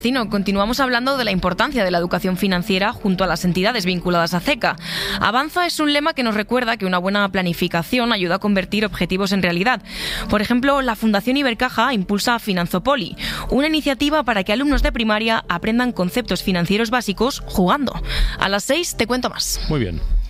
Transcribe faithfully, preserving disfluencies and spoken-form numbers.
Tino, continuamos hablando de la importancia de la educación financiera junto a las entidades vinculadas a CECA. Avanza es un lema que nos recuerda que una buena planificación ayuda a convertir objetivos en realidad. Por ejemplo, la Fundación Ibercaja impulsa Finanzopoli, una iniciativa para que alumnos de primaria aprendan conceptos financieros básicos jugando. A las seis te cuento más. Muy bien.